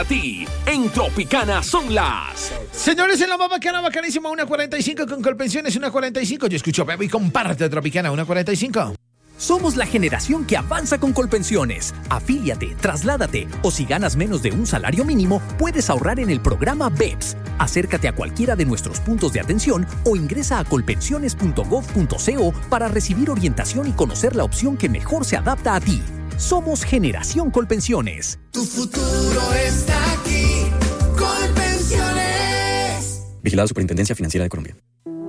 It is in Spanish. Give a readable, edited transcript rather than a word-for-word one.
A ti, en Tropicana son las... Señores, en la más bacana, bacanísima, 1:45 con Colpensiones, 1:45. Yo escucho Bebo y comparte Tropicana, 1:45. Somos la generación que avanza con Colpensiones. Afíliate, trasládate o si ganas menos de un salario mínimo, puedes ahorrar en el programa BEPS. Acércate a cualquiera de nuestros puntos de atención o ingresa a colpensiones.gov.co para recibir orientación y conocer la opción que mejor se adapta a ti. Somos Generación Colpensiones. Tu futuro está aquí. Colpensiones. Vigilado Superintendencia Financiera de Colombia.